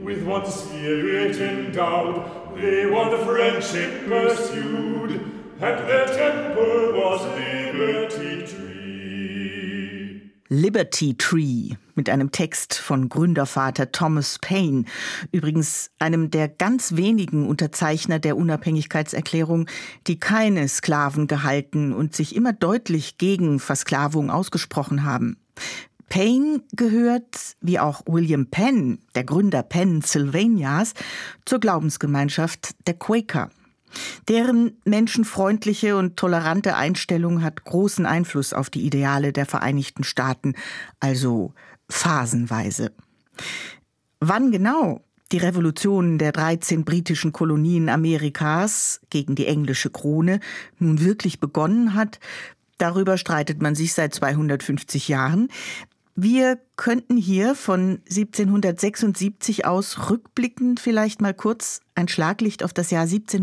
With one spirit endowed, they one friendship pursued, and their temple was Liberty Tree. Liberty Tree mit einem Text von Gründervater Thomas Paine, übrigens einem der ganz wenigen Unterzeichner der Unabhängigkeitserklärung, die keine Sklaven gehalten und sich immer deutlich gegen Versklavung ausgesprochen haben. Paine gehört, wie auch William Penn, der Gründer Pennsylvanias, zur Glaubensgemeinschaft der Quaker. Deren menschenfreundliche und tolerante Einstellung hat großen Einfluss auf die Ideale der Vereinigten Staaten, also phasenweise. Wann genau die Revolution der 13 britischen Kolonien Amerikas gegen die englische Krone nun wirklich begonnen hat, darüber streitet man sich seit 250 Jahren. Wir könnten hier von 1776 aus rückblickend vielleicht mal kurz ein Schlaglicht auf das Jahr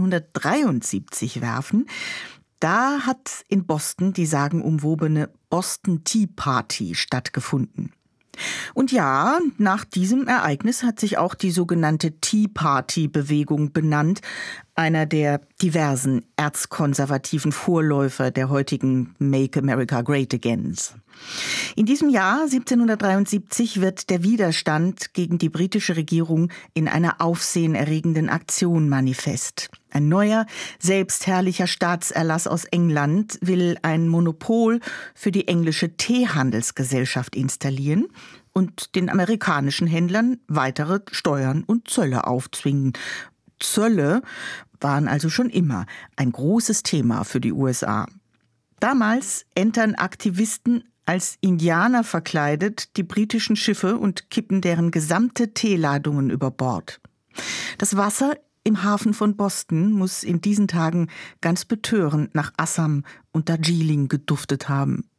1773 werfen. Da hat in Boston die sagenumwobene Boston Tea Party stattgefunden. Und ja, nach diesem Ereignis hat sich auch die sogenannte Tea Party-Bewegung benannt, einer der diversen erzkonservativen Vorläufer der heutigen Make America Great Agains. In diesem Jahr 1773 wird der Widerstand gegen die britische Regierung in einer aufsehenerregenden Aktion manifest. Ein neuer, selbstherrlicher Staatserlass aus England will ein Monopol für die englische Teehandelsgesellschaft installieren und den amerikanischen Händlern weitere Steuern und Zölle aufzwingen. Zölle waren also schon immer ein großes Thema für die USA. Damals entern Aktivisten als Indianer verkleidet die britischen Schiffe und kippen deren gesamte Teeladungen über Bord. Das Wasser im Hafen von Boston muss in diesen Tagen ganz betörend nach Assam und Darjeeling geduftet haben.